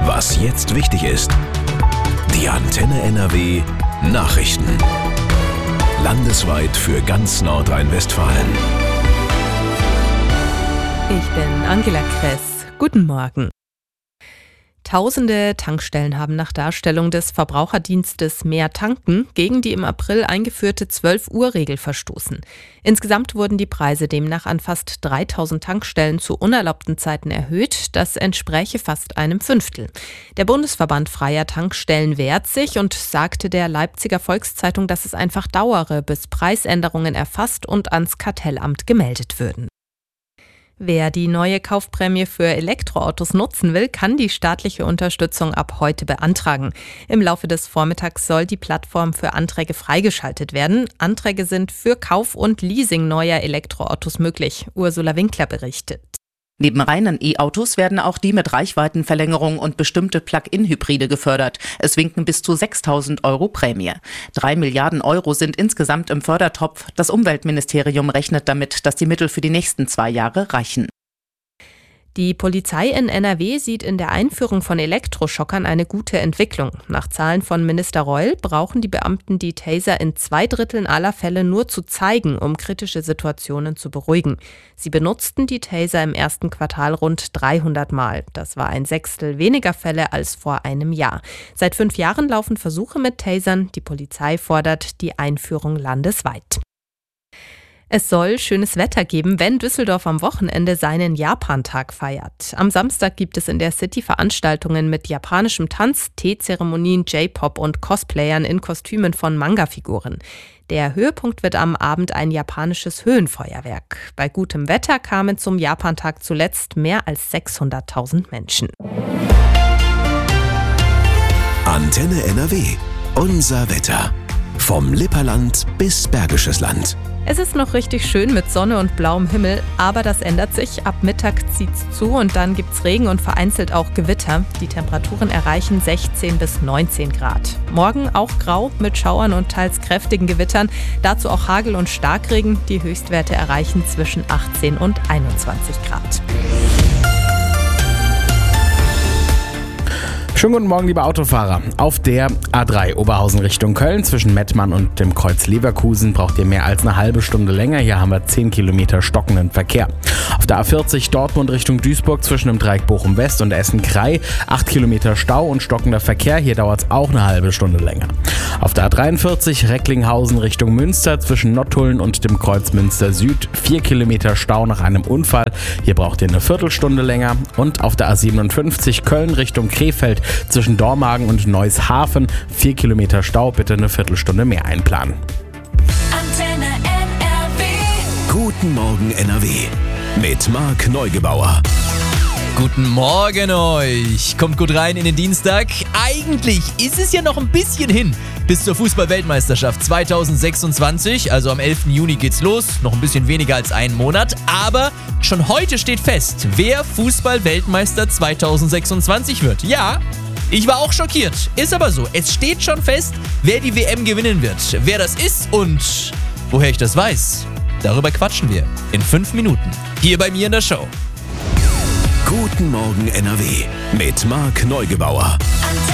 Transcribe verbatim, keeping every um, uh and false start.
Was jetzt wichtig ist. Die Antenne N R W Nachrichten. Landesweit für ganz Nordrhein-Westfalen. Ich bin Angela Kress. Guten Morgen. Tausende Tankstellen haben nach Darstellung des Verbraucherdienstes Mehr tanken gegen die im April eingeführte zwölf-Uhr-Regel verstoßen. Insgesamt wurden die Preise demnach an fast dreitausend Tankstellen zu unerlaubten Zeiten erhöht. Das entspräche fast einem Fünftel. Der Bundesverband Freier Tankstellen wehrt sich und sagte der Leipziger Volkszeitung, dass es einfach dauere, bis Preisänderungen erfasst und ans Kartellamt gemeldet würden. Wer die neue Kaufprämie für Elektroautos nutzen will, kann die staatliche Unterstützung ab heute beantragen. Im Laufe des Vormittags soll die Plattform für Anträge freigeschaltet werden. Anträge sind für Kauf und Leasing neuer Elektroautos möglich. Ursula Winkler berichtet. Neben reinen E-Autos werden auch die mit Reichweitenverlängerung und bestimmte Plug-in-Hybride gefördert. Es winken bis zu sechstausend Euro Prämie. Drei Milliarden Euro sind insgesamt im Fördertopf. Das Umweltministerium rechnet damit, dass die Mittel für die nächsten zwei Jahre reichen. Die Polizei in N R W sieht in der Einführung von Elektroschockern eine gute Entwicklung. Nach Zahlen von Minister Reul brauchen die Beamten die Taser in zwei Dritteln aller Fälle nur zu zeigen, um kritische Situationen zu beruhigen. Sie benutzten die Taser im ersten Quartal rund dreihundert Mal. Das war ein Sechstel weniger Fälle als vor einem Jahr. Seit fünf Jahren laufen Versuche mit Tasern. Die Polizei fordert die Einführung landesweit. Es soll schönes Wetter geben, wenn Düsseldorf am Wochenende seinen Japantag feiert. Am Samstag gibt es in der City Veranstaltungen mit japanischem Tanz, Teezeremonien, J-Pop und Cosplayern in Kostümen von Manga-Figuren. Der Höhepunkt wird am Abend ein japanisches Höhenfeuerwerk. Bei gutem Wetter kamen zum Japantag zuletzt mehr als sechshunderttausend Menschen. Antenne N R W. Unser Wetter. Vom Lipperland bis Bergisches Land. Es ist noch richtig schön mit Sonne und blauem Himmel, aber das ändert sich. Ab Mittag zieht's zu und dann gibt's Regen und vereinzelt auch Gewitter. Die Temperaturen erreichen sechzehn bis neunzehn Grad. Morgen auch grau mit Schauern und teils kräftigen Gewittern. Dazu auch Hagel und Starkregen. Die Höchstwerte erreichen zwischen achtzehn und einundzwanzig Grad. Schönen guten Morgen, liebe Autofahrer. Auf der A drei Oberhausen Richtung Köln zwischen Mettmann und dem Kreuz Leverkusen braucht ihr mehr als eine halbe Stunde länger. Hier haben wir zehn Kilometer stockenden Verkehr. Auf der A vierzig Dortmund Richtung Duisburg zwischen dem Dreieck Bochum West und Essen-Krei acht Kilometer Stau und stockender Verkehr. Hier dauert es auch eine halbe Stunde länger. Auf der A dreiundvierzig Recklinghausen Richtung Münster zwischen Nottuln und dem Kreuz Münster Süd vier Kilometer Stau nach einem Unfall. Hier braucht ihr eine Viertelstunde länger. Und auf der A siebenundfünfzig Köln Richtung Krefeld zwischen Dormagen und Neushafen vier Kilometer Stau, bitte eine Viertelstunde mehr einplanen. Antenne N R W. Guten Morgen N R W. Mit Marc Neugebauer. Guten Morgen euch. Kommt gut rein in den Dienstag. Eigentlich ist es ja noch ein bisschen hin bis zur Fußball-Weltmeisterschaft zweitausendsechsundzwanzig. Also am elften Juni geht's los. Noch ein bisschen weniger als einen Monat. Aber schon heute steht fest, wer Fußball-Weltmeister zweitausendsechsundzwanzig wird. Ja, ich war auch schockiert. Ist aber so. Es steht schon fest, wer die W M gewinnen wird. Wer das ist und woher ich das weiß, darüber quatschen wir in fünf Minuten. Hier bei mir in der Show. Guten Morgen N R W. Mit Marc Neugebauer.